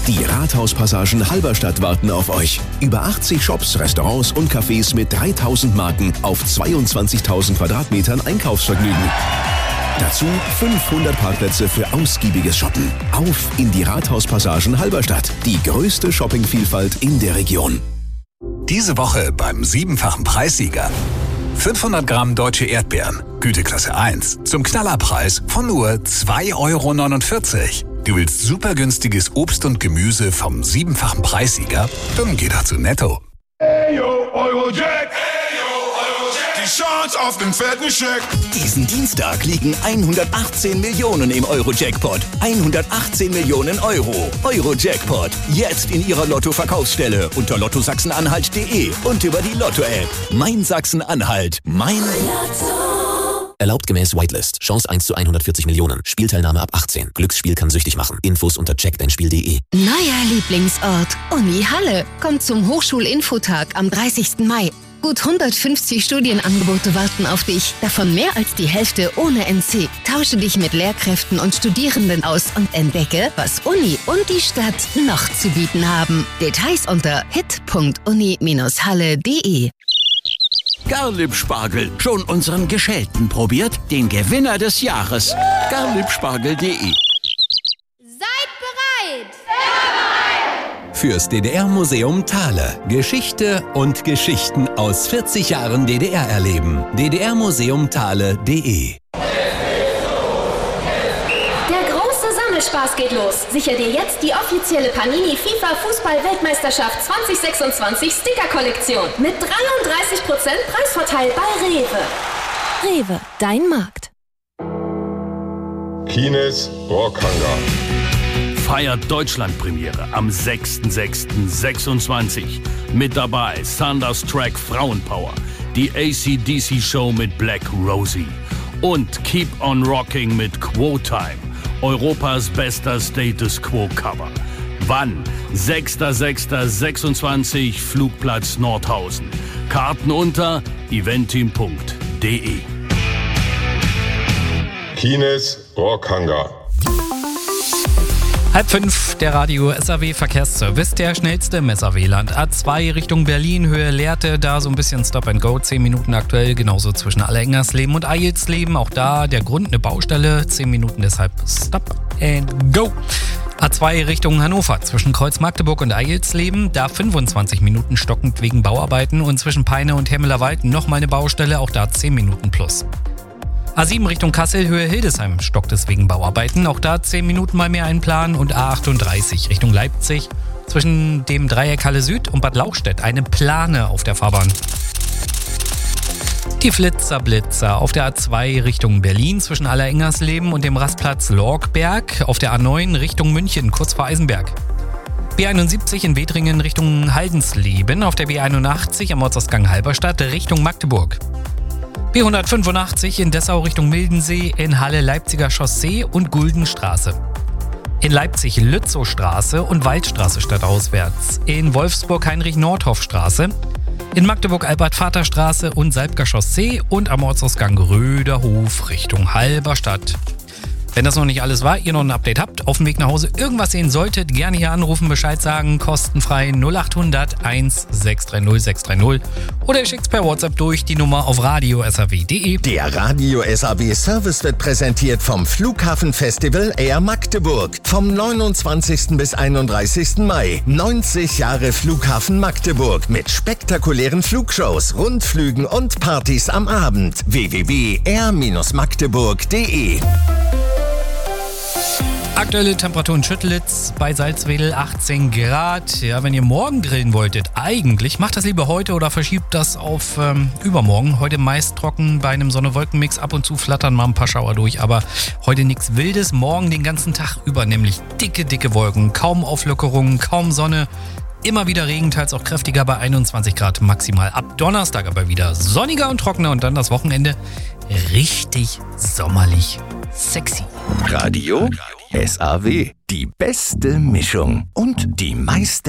Die Rathauspassagen Halberstadt warten auf euch. Über 80 Shops, Restaurants und Cafés mit 3000 Marken auf 22.000 Quadratmetern Einkaufsvergnügen. Dazu 500 Parkplätze für ausgiebiges Shoppen. Auf in die Rathauspassagen Halberstadt. Die größte Shoppingvielfalt in der Region. Diese Woche beim 7-fachen Preissieger. 500 Gramm deutsche Erdbeeren, Güteklasse 1, zum Knallerpreis von nur 2,49 €. Du willst super günstiges Obst und Gemüse vom 7-fachen Preissieger? Dann geh doch zu Netto. Eyo, Eurojack! Die Chance auf den fetten Scheck! Diesen Dienstag liegen 118 Millionen im Euro-Jackpot. 118 Millionen Euro. Euro-Jackpot. Jetzt in Ihrer Lotto-Verkaufsstelle unter lottosachsen-anhalt.de und über die Lotto-App. Mein Sachsen-Anhalt. Mein Lotto. Erlaubt gemäß Whitelist. Chance 1 zu 140 Millionen. Spielteilnahme ab 18. Glücksspiel kann süchtig machen. Infos unter checkdeinspiel.de. Neuer Lieblingsort. Uni Halle. Kommt zum Hochschulinfotag am 30. Mai. Gut 150 Studienangebote warten auf dich. Davon mehr als die Hälfte ohne NC. Tausche dich mit Lehrkräften und Studierenden aus und entdecke, was Uni und die Stadt noch zu bieten haben. Details unter hit.uni-halle.de. Garlieb-Spargel. Schon unseren Geschälten probiert? Den Gewinner des Jahres. Garlieb-Spargel.de. Seid bereit! Fürs DDR-Museum Thale. Geschichte und Geschichten aus 40 Jahren DDR erleben. ddrmuseumthale.de. Der große Sammelspaß geht los. Sicher dir jetzt die offizielle Panini FIFA Fußball-Weltmeisterschaft 2026 Sticker-Kollektion mit 33% Preisvorteil bei Rewe. Rewe, dein Markt. Kines Rockhangar. Feiert Deutschlandpremiere am 6.6.26. Mit dabei Thunderstruck Frauenpower, die AC/DC Show mit Black Rosie und Keep on Rocking mit Quo Time, Europas bester Status Quo Cover. Wann? 6.6.26, Flugplatz Nordhausen. Karten unter eventim.de. Kines Rockhangar. 4:30, der Radio SAW Verkehrsservice, der schnellste im SAW-Land. A2 Richtung Berlin, Höhe Lehrte, da so ein bisschen Stop and Go, 10 Minuten aktuell, genauso zwischen Allerengersleben und Eilsleben. Auch da der Grund eine Baustelle, 10 Minuten deshalb Stop and Go. A2 Richtung Hannover, zwischen Kreuz Magdeburg und Eilsleben, da 25 Minuten stockend wegen Bauarbeiten und zwischen Peine und Hemmelerwald nochmal eine Baustelle, auch da 10 Minuten plus. A7 Richtung Kassel, Höhe Hildesheim, stockt es wegen Bauarbeiten. Auch da 10 Minuten mal mehr einplanen. Und A38 Richtung Leipzig, zwischen dem Dreieck Halle Süd und Bad Lauchstädt, eine Plane auf der Fahrbahn. Die Flitzer-Blitzer auf der A2 Richtung Berlin, zwischen Allerengersleben und dem Rastplatz Lorgberg. Auf der A9 Richtung München, kurz vor Eisenberg. B71 in Wedringen Richtung Haldensleben. Auf der B81 am Ortsausgang Halberstadt Richtung Magdeburg. B185 in Dessau Richtung Mildensee, in Halle Leipziger Chaussee und Guldenstraße. In Leipzig Lützowstraße und Waldstraße stadtauswärts. In Wolfsburg Heinrich-Nordhoff-Straße. In Magdeburg Albert-Vater-Straße und Salbker Chaussee und am Ortsausgang Röderhof Richtung Halberstadt. Wenn das noch nicht alles war, ihr noch ein Update habt, auf dem Weg nach Hause irgendwas sehen solltet, gerne hier anrufen, Bescheid sagen, kostenfrei 0800 1630 630 oder ihr schickt's per WhatsApp durch die Nummer auf radio.saw.de. Der Radio SAW Service wird präsentiert vom Flughafenfestival Air Magdeburg. Vom 29. bis 31. Mai. 90 Jahre Flughafen Magdeburg mit spektakulären Flugshows, Rundflügen und Partys am Abend. www.air-magdeburg.de. Aktuelle Temperatur in Schüttlitz bei Salzwedel 18 Grad. Ja, wenn ihr morgen grillen wolltet, eigentlich macht das lieber heute oder verschiebt das auf übermorgen. Heute meist trocken bei einem Sonne-Wolken-Mix. Ab und zu flattern mal ein paar Schauer durch, aber heute nichts Wildes. Morgen den ganzen Tag über, nämlich dicke Wolken, kaum Auflockerungen, kaum Sonne. Immer wieder Regen, teils auch kräftiger bei 21 Grad maximal. Ab Donnerstag aber wieder sonniger und trockener und dann das Wochenende richtig sommerlich sexy. Radio SAW, die beste Mischung und die meiste